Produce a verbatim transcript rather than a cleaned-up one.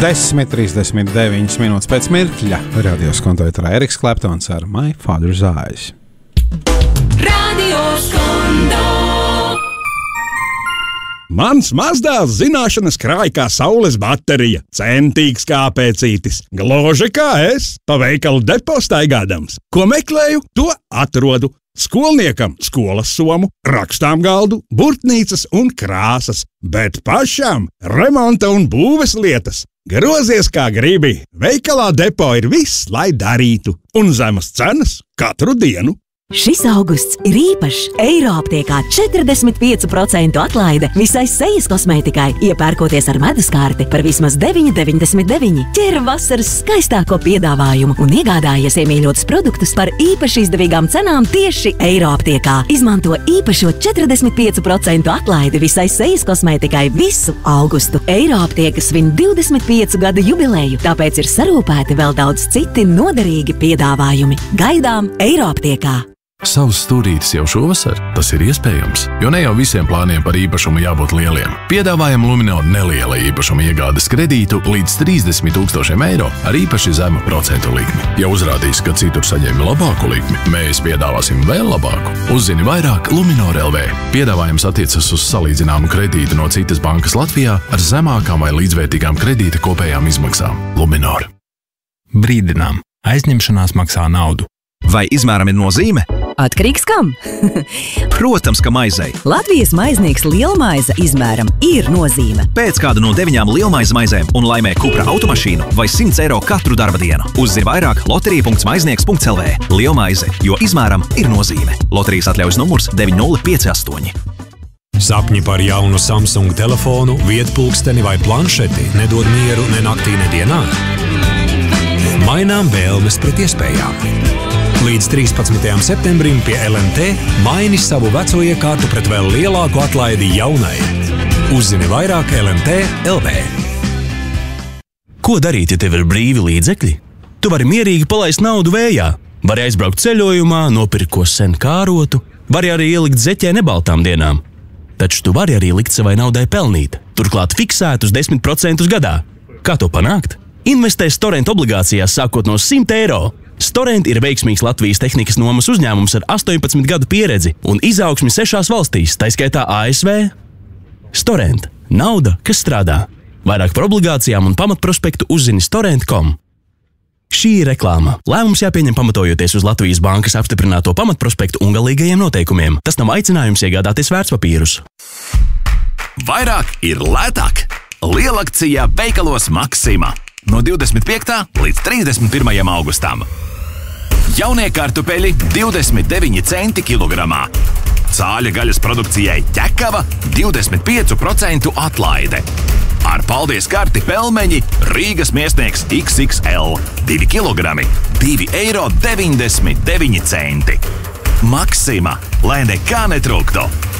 desmit trīsdesmit deviņas minūtes pēc mirkļa radio skontoitrā Eriks Kleptons ar My Father's Eyes. Radio Skondo. Mans mazdēls zināšanas krāj kā saules baterija, centīgs kā pēcītis, gluži kā es, pa veikalu depo staigādams. Ko meklēju, to atrodu. Skolniekam skolas somu, rakstām galdu, burtnīcas un krāsas, bet pašam remonta un būves lietas. Grozies kā gribi, veikalā depo ir viss, lai darītu, un zemas cenas katru dienu. Šis augusts ir īpašs. Eiroaptiekā četrdesmit pieci procenti atlaide visai sejas kosmētikai, iepērkoties ar meduskārti par vismaz deviņi deviņdesmit deviņi. Ķer vasaras skaistāko piedāvājumu un iegādājies iemīļotus produktus par īpaši izdevīgām cenām tieši Eiroaptiekā. Izmanto īpašo četrdesmit pieci procenti atlaidi visai sejas kosmētikai visu augustu. Eiroaptieka svin divdesmit piecu gadu jubileju, tāpēc ir sarūpēti vēl daudz citi noderīgi piedāvājumi. Gaidām Eiroaptiekā! Savs stūrītis jau šovasar? Tas ir iespējams, jo ne jau visiem plāniem par īpašumu jābūt lieliem. Piedāvājam Luminor neliela īpašuma iegādes kredītu līdz trīsdesmit tūkstošiem eiro ar īpaši zemu procentu likmi. Ja uzrādīs, ka citur saņēmi labāku likmi, mēs piedāvāsim vēl labāku. Uzzini vairāk Luminor L V. Piedāvājums attiecas uz salīdzināmu kredītu no citas bankas Latvijā ar zemākām vai līdzvērtīgām kredīta kopējām izmaksām. Luminor. Brīdinām. Aizņemšanās maksā naudu. Vai izmēram ir nozīme? Atkarīgs kam? Protams, ka maizei. Latvijas maiznieks lielmaize izmēram ir nozīme. Pēc kādu no deviņām lielmaize maizēm un laimē Cupra automašīnu vai simts eiro katru darba dienu. Uzzini vairāk loterija punkts maiznieks punkts L V. Lielmaize, jo izmēram ir nozīme. Loterijas atļaujas numurs deviņi nulle pieci astoņi. Sapņi par jaunu Samsung telefonu, vietpulksteni vai planšeti nedod mieru ne naktī, ne dienā? Mainām vēlmes pret iespējām. Līdz trīspadsmitajam septembrim pie L M T maini savu veco iekārtu pret vēl lielāku atlaidi jaunai. Uzzini vairāk L M T L V. Ko darīt, ja tev ir brīvi līdzekļi? Tu vari mierīgi palaist naudu vējā. Vari aizbraukt ceļojumā, nopirkt ko sen kārotu. Vari arī ielikt zeķē nebaltām dienām. Taču tu vari arī likt savai naudai pelnīt. Turklāt fiksētus desmit procentus gadā. Kā to panākt? Investē Storent obligācijās sākot no simt eiro. Storent ir veiksmīgs Latvijas tehnikas nomas uzņēmums ar astoņpadsmit gadu pieredzi un izaugsmi sešās valstīs, tā skaitā A S V. Storent – nauda, kas strādā. Vairāk par obligācijām un pamatprospektu uzzini storent punktu com. Šī ir reklāma. Lēmums jāpieņem pamatojoties uz Latvijas bankas apstiprināto pamatprospektu un galīgajiem noteikumiem. Tas nav aicinājums iegādāties vērtspapīrus. Vairāk ir lētāk. Lielakcija veikalos Maxima. No divdesmit piektā līdz trīsdesmit pirmajam augustam. Jaunie kartupeļi divdesmit deviņi centi kilogramā. Cāļa gaļas produkcijai ķekava divdesmit pieci procenti atlaide. Ar paldies karti pelmeņi Rīgas miesnieks X X L. divi kilogrami, divi eiro deviņdesmit deviņi centi. Maxima, lai nekā netrūktu.